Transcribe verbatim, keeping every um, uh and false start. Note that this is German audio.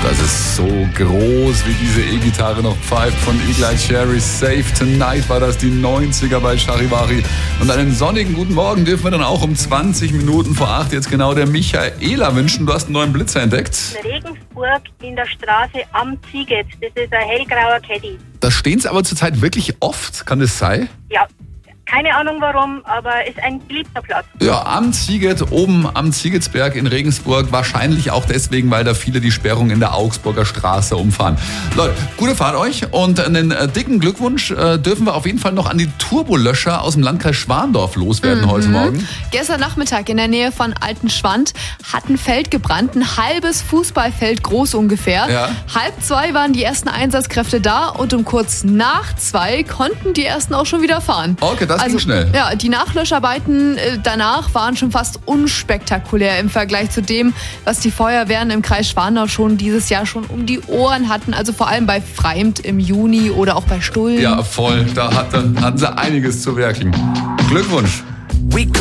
Das ist so groß, wie diese E-Gitarre noch pfeift. Von Eagle-Eye Cherry, Save Tonight war das, die neunziger bei Charivari. Und einen sonnigen guten Morgen dürfen wir dann auch um zwanzig Minuten vor acht jetzt genau der Michaela wünschen. Du hast einen neuen Blitzer entdeckt. In Regensburg in der Straße am Ziget. Das ist ein hellgrauer Caddy. Da stehen es aber zurzeit wirklich oft, kann das sein? Ja. Keine Ahnung warum, aber ist ein beliebter Platz. Ja, am Ziget, oben am Zigetsberg in Regensburg. Wahrscheinlich auch deswegen, weil da viele die Sperrung in der Augsburger Straße umfahren. Leute, gute Fahrt euch und einen äh, dicken Glückwunsch äh, dürfen wir auf jeden Fall noch an die Turbolöscher aus dem Landkreis Schwandorf loswerden mhm. heute Morgen. Gestern Nachmittag in der Nähe von Altenschwand hat ein Feld gebrannt, ein halbes Fußballfeld groß ungefähr. Ja. Halb zwei waren die ersten Einsatzkräfte da und um kurz nach zwei konnten die ersten auch schon wieder fahren. Okay, das also, ging schnell. Ja, die Nachlöscharbeiten äh, danach waren schon fast unspektakulär im Vergleich zu dem, was die Feuerwehren im Kreis Schwandorf schon dieses Jahr schon um die Ohren hatten. Also vor allem bei Freimt im Juni oder auch bei Stullen. Ja, voll. Da hatten, hatten sie einiges zu werkeln. Glückwunsch.